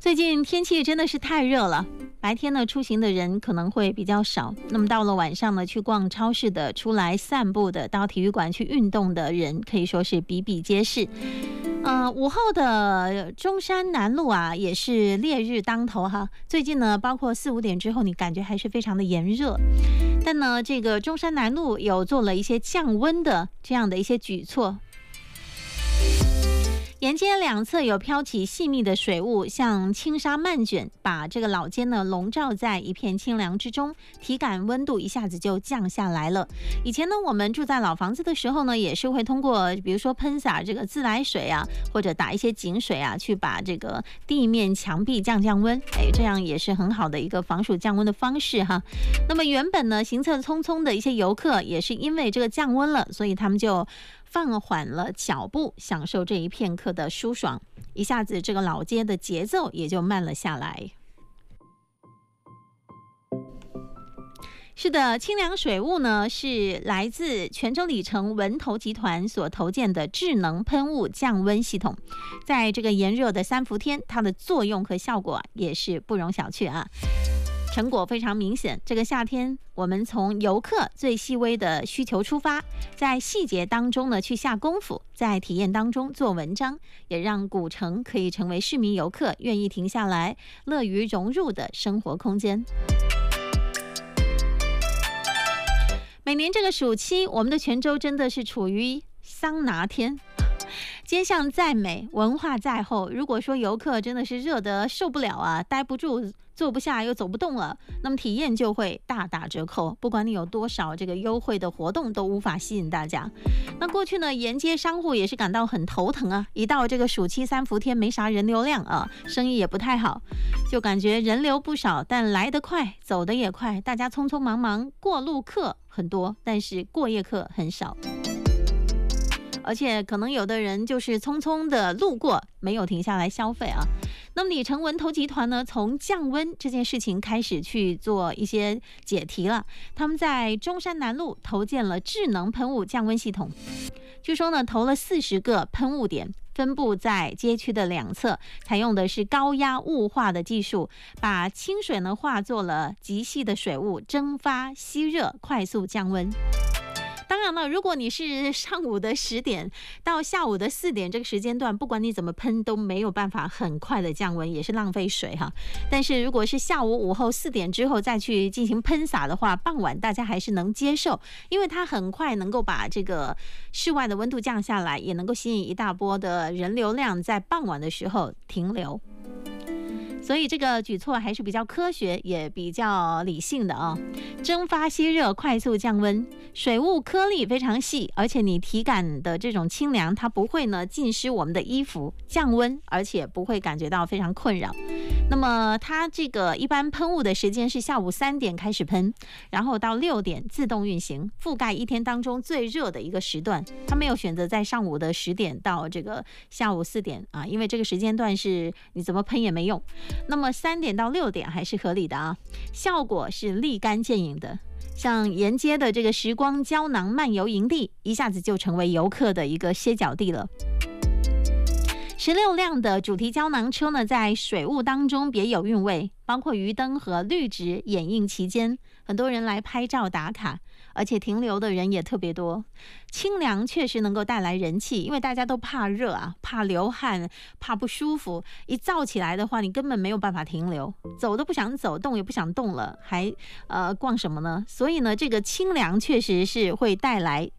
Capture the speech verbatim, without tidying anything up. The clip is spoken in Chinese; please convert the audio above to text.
最近天气真的是太热了，白天呢出行的人可能会比较少，那么到了晚上呢，去逛超市的、出来散步的、到体育馆去运动的人可以说是比比皆是。呃，午后的中山南路啊，也是烈日当头哈。最近呢，包括四五点之后，你感觉还是非常的炎热。但呢，这个中山南路有做了一些降温的这样的一些举措。沿街两侧有飘起细密的水雾，像轻纱漫卷，把这个老街呢笼罩在一片清凉之中，体感温度一下子就降下来了。以前呢，我们住在老房子的时候呢，也是会通过比如说喷洒这个自来水啊，或者打一些井水啊，去把这个地面墙壁降降温，哎，这样也是很好的一个防暑降温的方式哈。那么原本呢，行色匆匆的一些游客，也是因为这个降温了，所以他们就放缓了脚步，享受这一片刻的舒爽，一下子这个老街的节奏也就慢了下来。是的，清凉水雾呢是来自泉州里程文投集团所投建的智能喷雾降温系统，在这个炎热的三伏天，它的作用和效果也是不容小觑啊。成果非常明显，这个夏天我们从游客最细微的需求出发，在细节当中呢去下功夫，在体验当中做文章，也让古城可以成为市民游客愿意停下来乐于融入的生活空间。每年这个暑期，我们的泉州真的是处于桑拿天，街巷再美，文化再厚。如果说游客真的是热得受不了啊，待不住，坐不下又走不动了，那么体验就会大打折扣。不管你有多少这个优惠的活动，都无法吸引大家。那过去呢，沿街商户也是感到很头疼啊。一到这个暑期三伏天，没啥人流量啊，生意也不太好，就感觉人流不少，但来得快，走得也快。大家匆匆忙忙，过路客很多，但是过夜客很少。而且可能有的人就是匆匆的路过，没有停下来消费啊。那么里程文投集团呢，从降温这件事情开始去做一些解题了。他们在中山南路投建了智能喷雾降温系统，据说呢，投了四十个喷雾点，分布在街区的两侧，采用的是高压雾化的技术，把清水呢化作了极细的水雾，蒸发吸热，快速降温。当然了，如果你是上午的十点到下午的四点这个时间段，不管你怎么喷都没有办法很快的降温，也是浪费水哈。但是如果是下午午后四点之后再去进行喷洒的话，傍晚大家还是能接受，因为它很快能够把这个室外的温度降下来，也能够吸引一大波的人流量在傍晚的时候停留。所以这个举措还是比较科学，也比较理性的啊。蒸发吸热，快速降温，水雾颗粒非常细，而且你体感的这种清凉，它不会呢浸湿我们的衣服，降温，而且不会感觉到非常困扰。那么它这个一般喷雾的时间是下午三点开始喷，然后到六点自动运行，覆盖一天当中最热的一个时段。它没有选择在上午的十点到这个下午四点啊，因为这个时间段是你怎么喷也没用。那么三点到六点还是合理的啊，效果是立竿见影的。像沿街的这个时光胶囊漫游营地，一下子就成为游客的一个歇脚地了。十六辆的主题胶囊车呢，在水雾当中别有韵味，包括鱼灯和绿植掩映其间，很多人来拍照打卡，而且停留的人也特别多。清凉确实能够带来人气，因为大家都怕热啊，怕流汗，怕不舒服，一燥起来的话，你根本没有办法停留，走都不想走，动也不想动了，还呃逛什么呢？所以呢，这个清凉确实是会带来